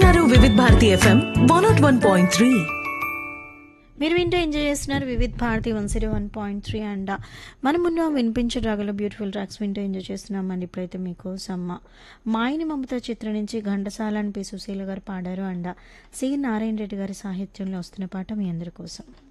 వింటున్నారు వివిధ భారతి ఎఫ్ఎం 101.3. మీరు వింటూ ఎంజాయ్ చేస్తున్నారు వివిధ్ భారతి 101.3 అండ్ మనం ముందు వినిపించే రాగల బ్యూటిఫుల్ ట్రాక్స్ వింటూ ఎంజాయ్ చేస్తున్నామండి. ఇప్పుడైతే మీకోసం మాయని మమత చిత్రం నుంచి ఘంటసాల అని పి సుశీల గారు పాడారు అండ్ సి నారాయణ రెడ్డి గారి సాహిత్యంలో వస్తున్న పాట మీ అందరి కోసం.